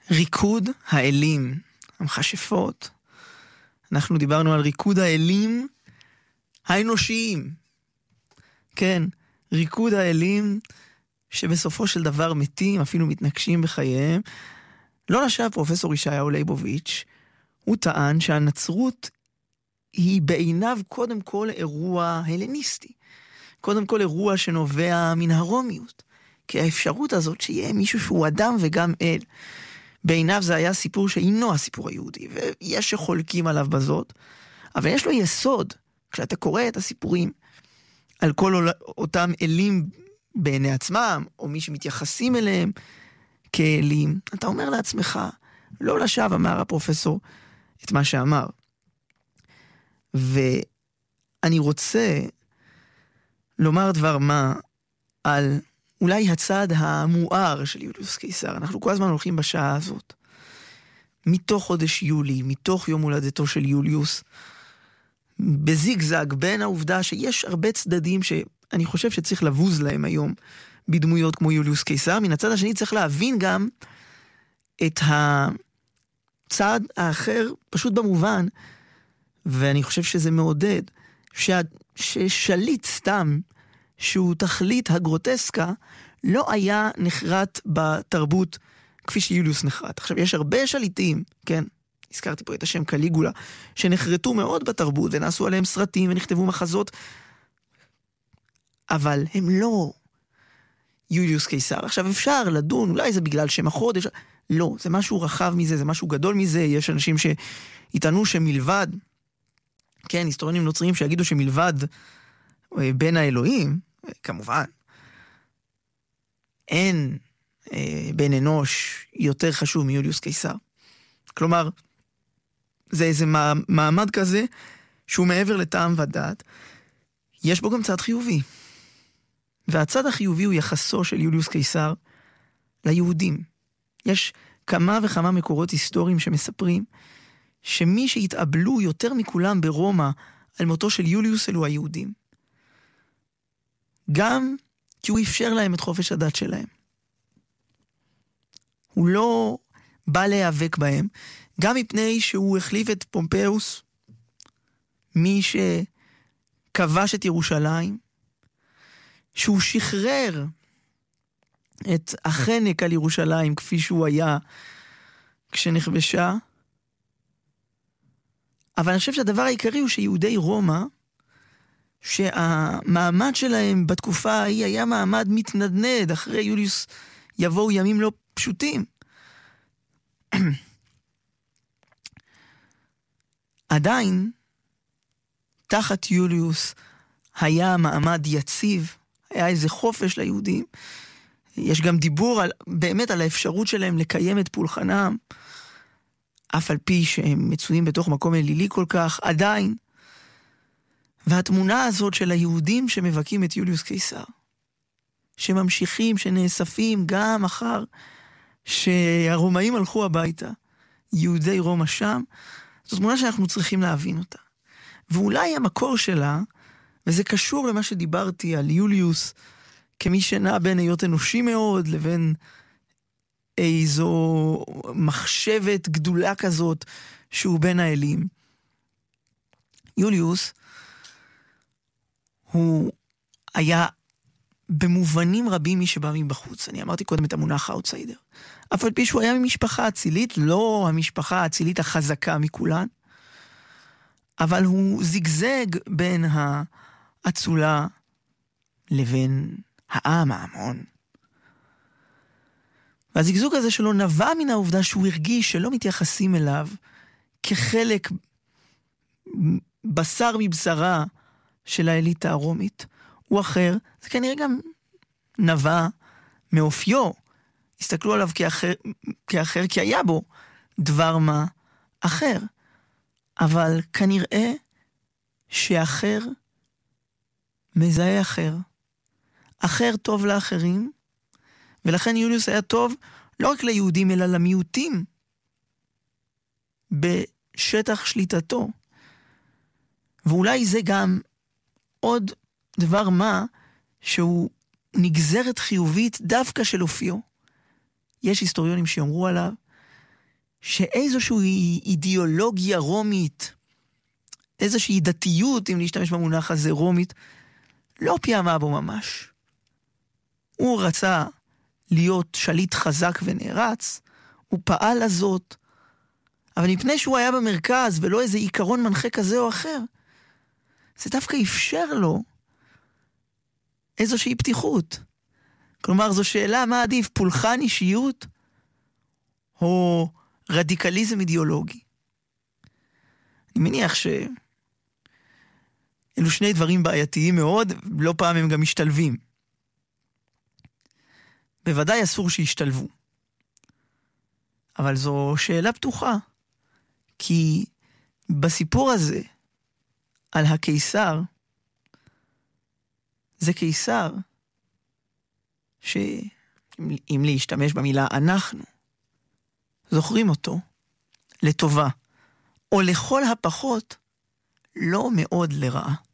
ריקוד האלים, המכשפות. אנחנו דיברנו על ריקוד האלים האנושיים. כן, ריקוד האלים שבסופו של דבר מתים, אפילו מתנגשים בחייהם. לא לשווא פרופסור ישעיהו ליבוביץ', הוא טען שהנצרות היא בעיניו קודם כל אירוע הלניסטי. קודם כל אירוע שנובע מן הרומיות. כי האפשרות הזאת שיהיה מישהו שהוא אדם וגם אל. בעיניו זה היה סיפור שאינו הסיפור היהודי, ויש שחולקים עליו בזאת, אבל יש לו יסוד, כשאתה קורא את הסיפורים על כל אותם אלים בעיני עצמם, או מי שמתייחסים אליהם כאלים, אתה אומר לעצמך, לא לשווא אמר הפרופסור את מה שאמר. ואני רוצה לומר דבר מה על אולי הצד המואר של יוליוס קיסר. אנחנו כל הזמן הולכים בשעה הזאת. מתוך חודש יולי, מתוך יום הולדתו של יוליוס, בזיגזג בין העובדה שיש הרבה צדדים שאני חושב שצריך לבוז להם היום בדמויות כמו יוליוס קיסר. מן הצד השני צריך להבין גם את הצד האחר, פשוט במובן, ואני חושב שזה מעודד, ששליט סתם, שהוא תכלית הגרוטסקה, לא היה נחרט בתרבות כפי שיוליוס נחרט. עכשיו, יש הרבה שליטים, כן, הזכרתי פה את השם קליגולה, שנחרטו מאוד בתרבות, ונעשו עליהם סרטים, ונכתבו מחזות, אבל הם לא יוליוס קיסר. עכשיו, אפשר לדון, אולי זה בגלל שם החודש, לא, זה משהו רחב מזה, זה משהו גדול מזה, יש אנשים שיטענו שמלבד, כן, היסטוריונים נוצריים שיגידו שמלבד בין האלוהים, כמובן, אין בן אנוש יותר חשוב מיוליוס קיסר. כלומר, זה איזה מעמד כזה שהוא מעבר לטעם ודעת. יש בו גם צד חיובי. והצד החיובי הוא יחסו של יוליוס קיסר ליהודים. יש כמה וכמה מקורות היסטוריים שמספרים שמי שהתאבלו יותר מכולם ברומא על מותו של יוליוס אלו היהודים. גם כי הוא אפשר להם את חופש הדת שלהם. הוא לא בא להיאבק בהם, גם מפני שהוא החליף את פומפאוס, מי שכבש את ירושלים, שהוא שחרר את החנק על ירושלים כפי שהוא היה כשנכבשה. אבל אני חושב שהדבר העיקרי הוא שיהודי רומא, שהמעמד שלהם בתקופה ההיא היה מעמד מתנדנד, אחרי יוליוס יבואו ימים לא פשוטים. עדיין, תחת יוליוס היה מעמד יציב, היה איזה חופש ליהודים. יש גם דיבור באמת על האפשרות שלהם לקיים את פולחנם, אף על פי שהם מצויים בתוך מקום אלילי כל כך, עדיין. והתמונה הזאת של היהודים שמבקים את יוליוס קיסר, שממשיכים, שנאספים גם אחר שהרומאים הלכו הביתה, יהודי רומא שם, זו תמונה שאנחנו צריכים להבין אותה. ואולי המקור שלה, וזה קשור למה שדיברתי על יוליוס, כמי שנע בין היות אנושי מאוד, לבין איזו מחשבת גדולה כזאת, שהוא בין האלים. יוליוס, הוא היה במובנים רבים מי שבא מבחוץ. אני אמרתי קודם את המונח האוטסיידר. אף על פי שהוא היה ממשפחה אצילית, לא המשפחה האצילית החזקה מכולן, אבל הוא זגזג בין האצולה לבין העם, ההמון. והזגזוג הזה שלו נבע מן העובדה שהוא הרגיש שלא מתייחסים אליו כחלק בשר מבשרה של האליטה הרומית. הוא אחר, זה כנראה גם נבע מאופיו. הסתכלו עליו כאחר, כי היה בו דבר מה אחר. אבל כנראה שאחר מזהה אחר. אחר טוב לאחרים, ולכן יוליוס היה טוב לא רק ליהודים, אלא למיעוטים בשטח שליטתו. ואולי זה גם עוד דבר מה שהוא נגזרת חיובית דווקא של אופיו. יש היסטוריונים שיאמרו עליו שאיזושהי אידיאולוגיה רומית, איזושהי דתיות, אם להשתמש במונח הזה רומית, לא פיעמה בו ממש. הוא רצה להיות שליט חזק ונערץ, הוא פעל לזאת, אבל מפני שהוא היה במרכז ולא איזה עיקרון מנחה כזה או אחר, זה דווקא אפשר לו איזושהי פתיחות. כלומר, זו שאלה מה עדיף, פולחן אישיות או רדיקליזם אידיאולוגי. אני מניח שאלו שני דברים בעייתיים מאוד, לא פעם הם גם משתלבים. בוודאי אסור שישתלבו. אבל זו שאלה פתוחה, כי בסיפור הזה על הקיסר, זה קיסר שאם להשתמש במילה אנחנו, זוכרים אותו לטובה, או לכל הפחות לא מאוד לרעה.